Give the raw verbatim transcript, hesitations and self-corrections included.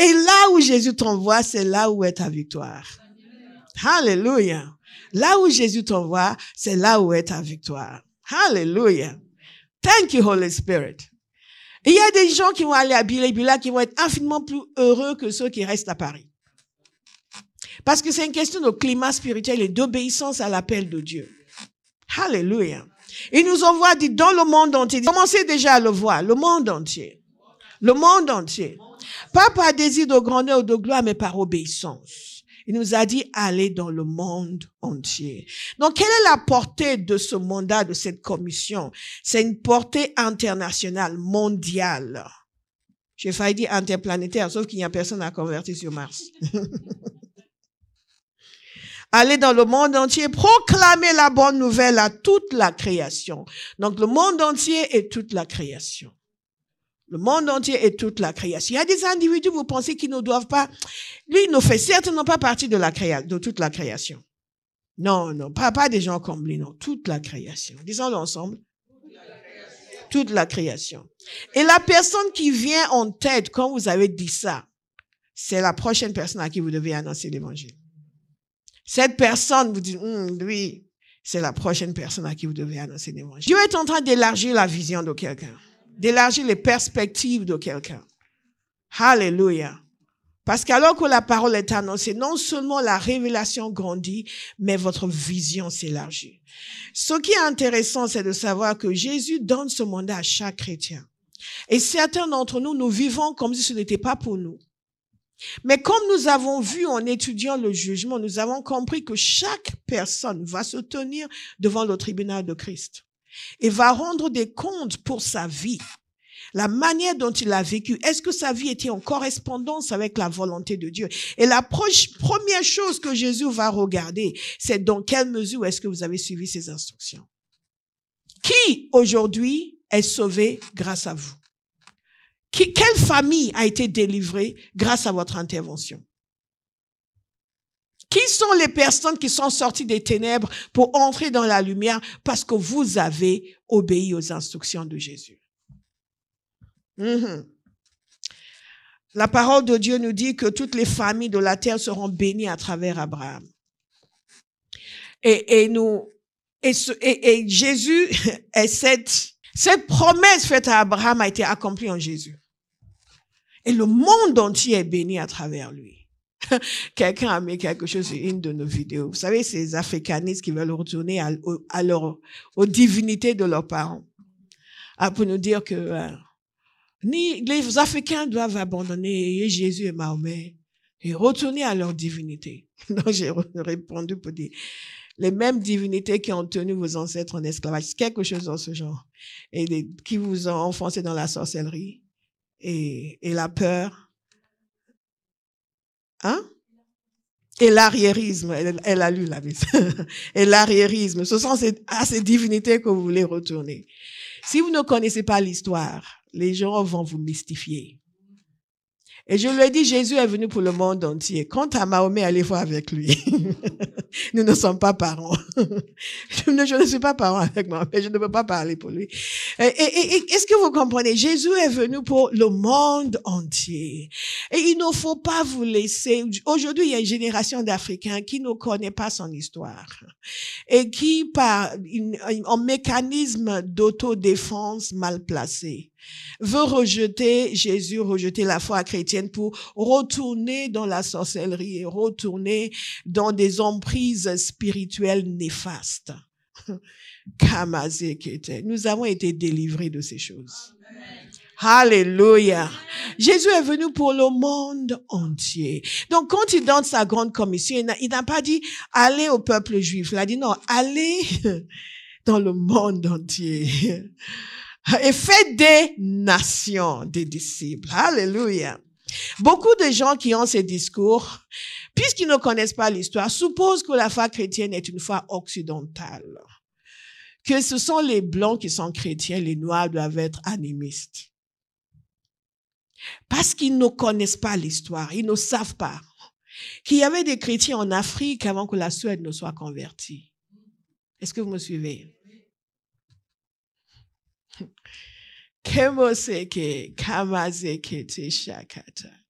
Et là où Jésus t'envoie, c'est là où est ta victoire. Alléluia. Là où Jésus t'envoie, c'est là où est ta victoire. Alléluia. Thank you, Holy Spirit. Il y a des gens qui vont aller à Bilébila qui vont être infiniment plus heureux que ceux qui restent à Paris. Parce que c'est une question de climat spirituel et d'obéissance à l'appel de Dieu. Alléluia. Il nous envoie dit dans le monde entier. Commencez déjà à le voir. Le monde entier. Le monde entier. Pas par désir de grandeur ou de gloire, mais par obéissance. Il nous a dit aller dans le monde entier. Donc, quelle est la portée de ce mandat, de cette commission? C'est une portée internationale, mondiale. J'ai failli dire interplanétaire, sauf qu'il n'y a personne à convertir sur Mars. Aller dans le monde entier, proclamer la bonne nouvelle à toute la création. Donc, le monde entier est toute la création. Le monde entier est toute la création. Il y a des individus, vous pensez qu'ils ne doivent pas... Lui, il ne fait certainement pas partie de la créa... de toute la création. Non, non, pas, pas des gens comme lui, non. Toute la création. Disons-le ensemble. Toute la création. Et la personne qui vient en tête, quand vous avez dit ça, c'est la prochaine personne à qui vous devez annoncer l'évangile. Cette personne, vous dites, hm, lui, c'est la prochaine personne à qui vous devez annoncer l'évangile. Dieu est en train d'élargir la vision de quelqu'un. D'élargir les perspectives de quelqu'un. Alléluia. Parce qu'alors que la parole est annoncée, non seulement la révélation grandit, mais votre vision s'élargit. Ce qui est intéressant, c'est de savoir que Jésus donne ce mandat à chaque chrétien. Et certains d'entre nous, nous vivons comme si ce n'était pas pour nous. Mais comme nous avons vu en étudiant le jugement, nous avons compris que chaque personne va se tenir devant le tribunal de Christ et va rendre des comptes pour sa vie. La manière dont il a vécu, est-ce que sa vie était en correspondance avec la volonté de Dieu? Et la proche, première chose que Jésus va regarder, c'est dans quelle mesure est-ce que vous avez suivi ses instructions. Qui aujourd'hui est sauvé grâce à vous? Qui, quelle famille a été délivrée grâce à votre intervention? Qui sont les personnes qui sont sorties des ténèbres pour entrer dans la lumière parce que vous avez obéi aux instructions de Jésus? Mm-hmm. La parole de Dieu nous dit que toutes les familles de la terre seront bénies à travers Abraham. Et, et nous, et, ce, et, et Jésus, et cette, cette promesse faite à Abraham a été accomplie en Jésus. Et le monde entier est béni à travers lui. Quelqu'un a mis quelque chose sur une de nos vidéos. Vous savez, ces africanistes qui veulent retourner à, à leur, aux divinités de leurs parents. Ah, pour nous dire que euh, ni les Africains doivent abandonner Jésus et Mahomet et retourner à leur divinité. Donc, j'ai répondu pour dire, les mêmes divinités qui ont tenu vos ancêtres en esclavage, quelque chose dans ce genre, et les, qui vous ont enfoncé dans la sorcellerie et, et la peur. Hein? Et l'arriérisme, elle, elle a lu la Bible. Et l'arriérisme, ce sont ces, à ces divinités que vous voulez retourner. Si vous ne connaissez pas l'histoire, les gens vont vous mystifier. Et je lui ai dit, Jésus est venu pour le monde entier. Quant à Mahomet, allez voir avec lui. Nous ne sommes pas parents. je, ne, je ne suis pas parent avec Mahomet, je ne peux pas parler pour lui. Et, et, et est-ce que vous comprenez? Jésus est venu pour le monde entier. Et il ne faut pas vous laisser... Aujourd'hui, il y a une génération d'Africains qui ne connaît pas son histoire. Et qui, par une, un mécanisme d'autodéfense mal placé, veut rejeter Jésus, rejeter la foi chrétienne pour retourner dans la sorcellerie et retourner dans des emprises spirituelles néfastes. Nous avons été délivrés de ces choses. Alléluia. Jésus est venu pour le monde entier. Donc, quand il donne sa grande commission, il n'a pas dit « allez au peuple juif ». Il a dit « non, allez dans le monde entier ». Et faites des nations, des disciples. Alléluia. Beaucoup de gens qui ont ces discours, puisqu'ils ne connaissent pas l'histoire, supposent que la foi chrétienne est une foi occidentale. Que ce sont les blancs qui sont chrétiens, les noirs doivent être animistes. Parce qu'ils ne connaissent pas l'histoire, ils ne savent pas qu'il y avait des chrétiens en Afrique avant que la Suède ne soit convertie. Est-ce que vous me suivez? Kemoseke, kamazeke te shakata.